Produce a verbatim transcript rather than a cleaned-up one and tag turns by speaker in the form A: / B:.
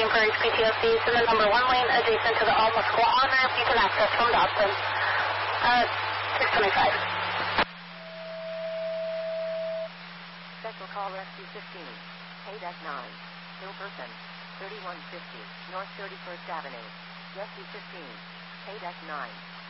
A: waiting for H P T O C. It's in the number one lane adjacent to the Alma School on-ramp. You can access from Dodson. Uh, six twenty-five.
B: Special call Rescue fifteen. A nine. Hill person. thirty-one fifty. North thirty-first Avenue. Rescue fifteen. A nine.